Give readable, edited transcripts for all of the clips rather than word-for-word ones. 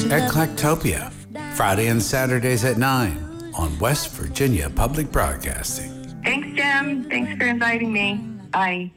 Eclectopia, Friday and Saturdays at 9 on West Virginia Public Broadcasting. Thanks, Jim. Thanks for inviting me. Bye.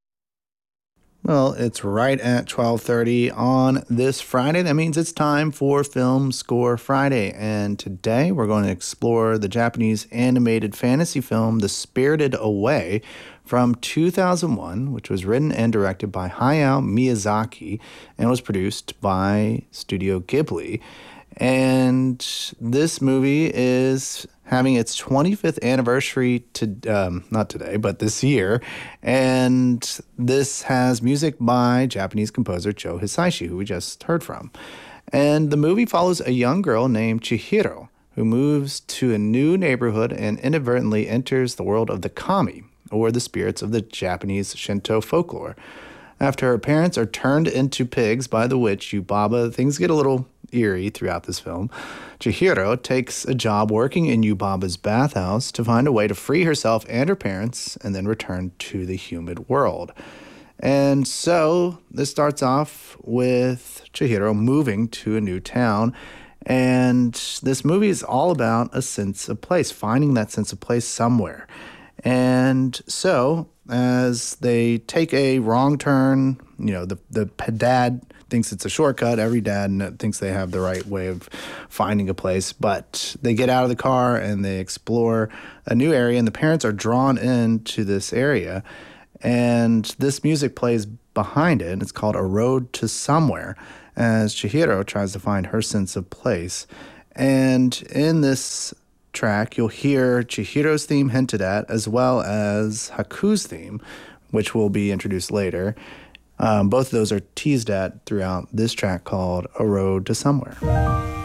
Well, it's right at 12:30 on this Friday. That means it's time for Film Score Friday. And today we're going to explore the Japanese animated fantasy film The Spirited Away from 2001, which was written and directed by Hayao Miyazaki and was produced by Studio Ghibli. And this movie is having its 25th anniversary not today, but this year. And this has music by Japanese composer Joe Hisaishi, who we just heard from. And the movie follows a young girl named Chihiro, who moves to a new neighborhood and inadvertently enters the world of the kami, or the spirits of the Japanese Shinto folklore. After her parents are turned into pigs by the witch Yubaba, things get a little eerie throughout this film. Chihiro takes a job working in Yubaba's bathhouse to find a way to free herself and her parents and then return to the humid world. And so this starts off with Chihiro moving to a new town. And this movie is all about a sense of place, finding that sense of place somewhere. And so as they take a wrong turn, the dad thinks it's a shortcut. Every dad thinks they have the right way of finding a place, but they get out of the car and they explore a new area, and the parents are drawn into this area. And this music plays behind it, and it's called A Road to Somewhere, as Chihiro tries to find her sense of place. And in this track, you'll hear Chihiro's theme hinted at, as well as Haku's theme, which will be introduced later. Both of those are teased at throughout this track called A Road to Somewhere.